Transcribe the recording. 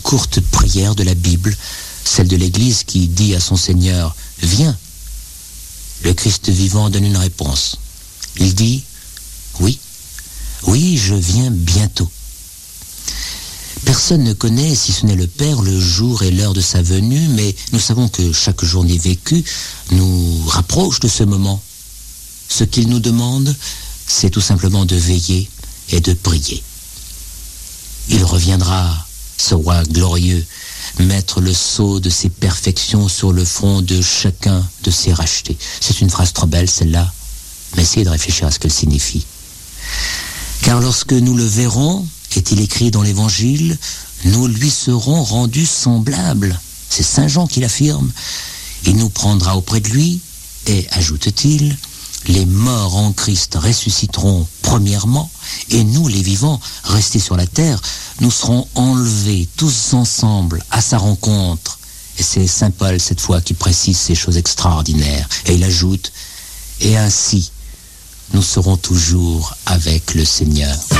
courte prière de la Bible, celle de l'Église qui dit à son Seigneur « Viens ». Le Christ vivant donne une réponse. Il dit « Oui, oui, je viens bientôt ». Personne ne connaît, si ce n'est le Père, le jour et l'heure de sa venue, mais nous savons que chaque journée vécue nous rapproche de ce moment. Ce qu'il nous demande, c'est tout simplement de veiller et de prier. Il reviendra, ce roi glorieux, mettre le sceau de ses perfections sur le front de chacun de ses rachetés. C'est une phrase trop belle, celle-là, mais essayez de réfléchir à ce qu'elle signifie. Car lorsque nous le verrons, est-il écrit dans l'Évangile, nous lui serons rendus semblables. C'est Saint Jean qui l'affirme. Il nous prendra auprès de lui et, ajoute-t-il, les morts en Christ ressusciteront premièrement et nous, les vivants, restés sur la terre, nous serons enlevés tous ensemble à sa rencontre. Et c'est Saint Paul, cette fois, qui précise ces choses extraordinaires. Et il ajoute, et ainsi, nous serons toujours avec le Seigneur.